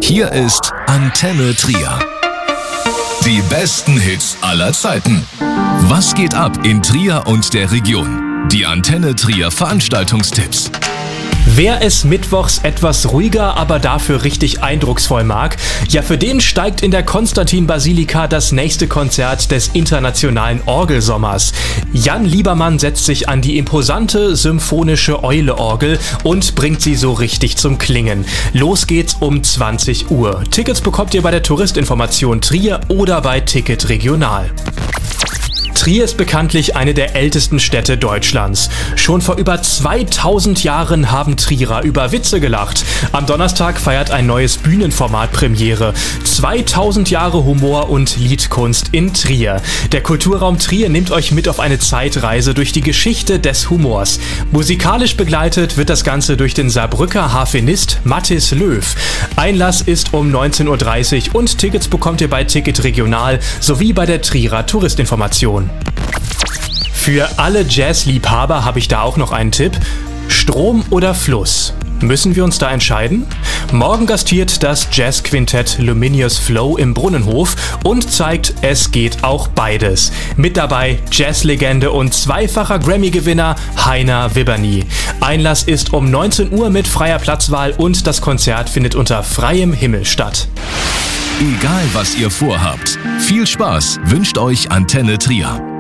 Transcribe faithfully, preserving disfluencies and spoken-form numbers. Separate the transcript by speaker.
Speaker 1: Hier ist Antenne Trier. Die besten Hits aller Zeiten. Was geht ab in Trier und der Region? Die Antenne Trier Veranstaltungstipps.
Speaker 2: Wer es mittwochs etwas ruhiger, aber dafür richtig eindrucksvoll mag, ja, für den steigt in der Konstantin-Basilika das nächste Konzert des internationalen Orgelsommers. Jan Liebermann setzt sich an die imposante symphonische Eule-Orgel und bringt sie so richtig zum Klingen. Los geht's um zwanzig Uhr. Tickets bekommt ihr bei der Touristinformation Trier oder bei Ticket Regional. Trier ist bekanntlich eine der ältesten Städte Deutschlands. Schon vor über zweitausend Jahren haben Trierer über Witze gelacht. Am Donnerstag feiert ein neues Bühnenformat Premiere. zweitausend Jahre Humor und Liedkunst in Trier. Der Kulturraum Trier nimmt euch mit auf eine Zeitreise durch die Geschichte des Humors. Musikalisch begleitet wird das Ganze durch den Saarbrücker Harfenist Mathis Löw. Einlass ist um neunzehn Uhr dreißig und Tickets bekommt ihr bei Ticket Regional sowie bei der Trierer Touristinformation. Für alle Jazzliebhaber habe ich da auch noch einen Tipp. Strom oder Fluss? Müssen wir uns da entscheiden? Morgen gastiert das Jazzquintett Luminous Flow im Brunnenhof und zeigt, es geht auch beides. Mit dabei Jazzlegende und zweifacher Grammy-Gewinner Heiner Wibberny. Einlass ist um neunzehn Uhr mit freier Platzwahl und das Konzert findet unter freiem Himmel statt.
Speaker 1: Egal was ihr vorhabt, viel Spaß wünscht euch Antenne Trier.